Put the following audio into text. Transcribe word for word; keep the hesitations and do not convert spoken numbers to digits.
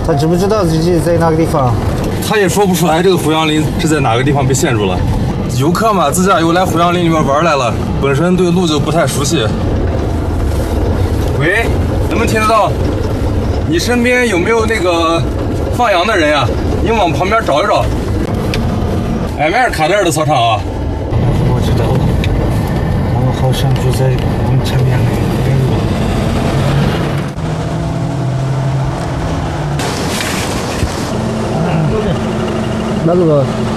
他知不知道自己在哪个地方？ 他也说不出来这个胡杨林是在哪个地方被陷住了。游客嘛，自驾游来胡杨林里面玩来了，本身对路就不太熟悉。喂，能不能听得到？你身边有没有那个放羊的人呀？你往旁边找一找。哎，迈尔卡德尔的操场啊。 我知道了，他们好像就在我们前面那边路。那个。